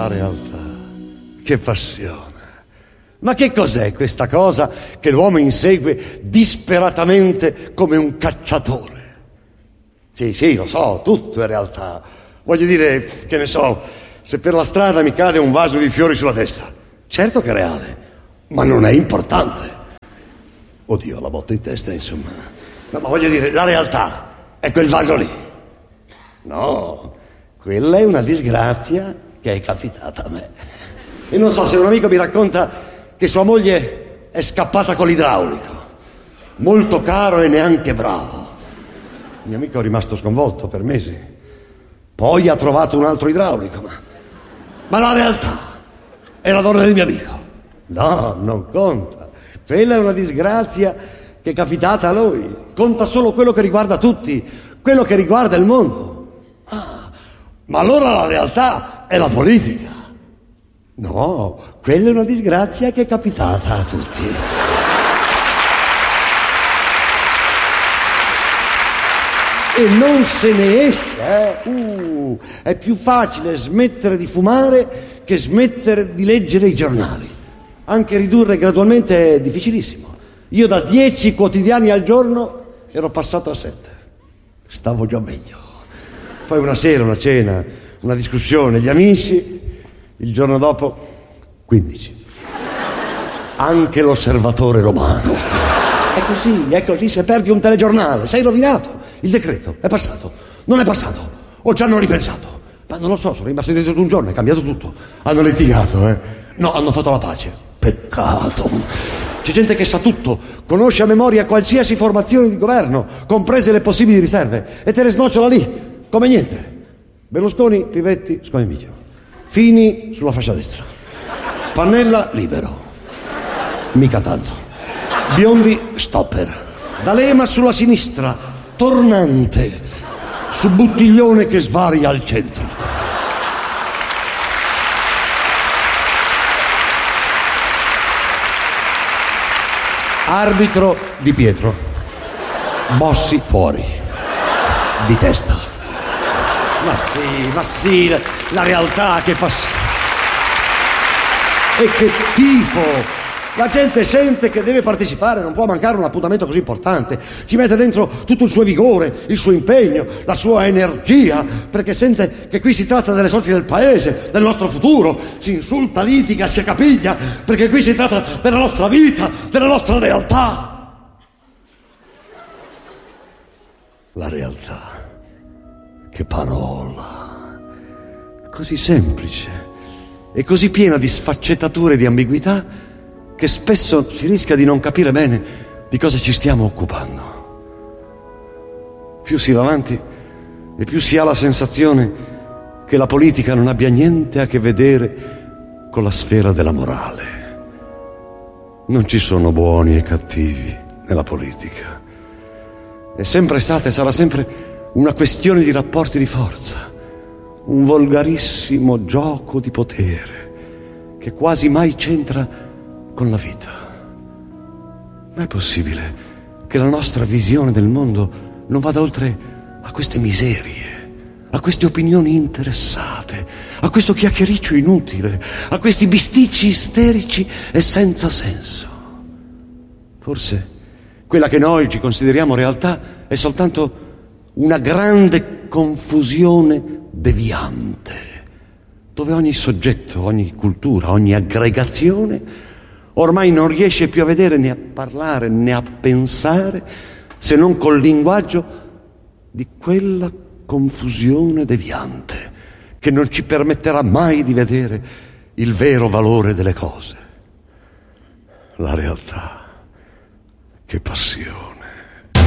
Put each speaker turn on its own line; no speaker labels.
la realtà, che passione. Ma che cos'è questa cosa che l'uomo insegue disperatamente come un cacciatore? Sì, lo so, tutto è realtà. Voglio dire, che ne so, se per la strada mi cade un vaso di fiori sulla testa, certo che è reale, ma non è importante. Oddio, la botta in testa, insomma. No, ma voglio dire, la realtà è quel vaso lì. No, quella è una disgrazia che è capitata a me. E non so se un amico mi racconta che sua moglie è scappata con l'idraulico, molto caro e neanche bravo. Il mio amico è rimasto sconvolto per mesi. Poi ha trovato un altro idraulico, ma la realtà è la donna del mio amico. No, non conta. Quella è una disgrazia che è capitata a noi. Conta solo quello che riguarda tutti, quello che riguarda il mondo. Ma allora la realtà è la politica. No, quella è una disgrazia che è capitata a tutti. E non se ne esce, È più facile smettere di fumare che smettere di leggere i giornali. Anche ridurre gradualmente è difficilissimo. Io da 10 quotidiani al giorno ero passato a 7. Stavo già meglio. Poi una sera, una cena, una discussione, gli amici, il giorno dopo 15. Anche l'Osservatore Romano. È così, se perdi un telegiornale, sei rovinato. Il decreto è passato, non è passato, o ci hanno ripensato. Ma non lo so, sono rimasti dentro un giorno, è cambiato tutto. Hanno litigato, No, hanno fatto la pace. Peccato. C'è gente che sa tutto, conosce a memoria qualsiasi formazione di governo, comprese le possibili riserve, e te le snocciola lì, come niente. Berlusconi, Pivetti, Scojemiglio. Fini sulla fascia destra. Pannella, libero. Mica tanto. Biondi, stopper. D'Alema sulla sinistra, tornante. Su Buttiglione che svaria al centro. Arbitro Di Pietro. Bossi fuori. Di testa. Ma sì, la realtà che fa. E che tifo! La gente sente che deve partecipare, non può mancare un appuntamento così importante. Ci mette dentro tutto il suo vigore, il suo impegno, la sua energia, perché sente che qui si tratta delle sorti del paese, del nostro futuro. Si insulta, litiga, si accapiglia, perché qui si tratta della nostra vita, della nostra realtà. La realtà. Che parola. Così semplice e così piena di sfaccettature e di ambiguità che spesso si rischia di non capire bene di cosa ci stiamo occupando. Più si va avanti e più si ha la sensazione che la politica non abbia niente a che vedere con la sfera della morale. Non ci sono buoni e cattivi nella politica. È sempre stata e sarà sempre una questione di rapporti di forza, un volgarissimo gioco di potere che quasi mai c'entra con la vita. Ma è possibile che la nostra visione del mondo non vada oltre a queste miserie, a queste opinioni interessate, a questo chiacchiericcio inutile, a questi bisticci isterici e senza senso? Forse quella che noi ci consideriamo realtà è soltanto una grande confusione deviante, dove ogni soggetto, ogni cultura, ogni aggregazione ormai non riesce più a vedere né a parlare né a pensare se non col linguaggio di quella confusione deviante che non ci permetterà mai di vedere il vero valore delle cose. La realtà, che passione.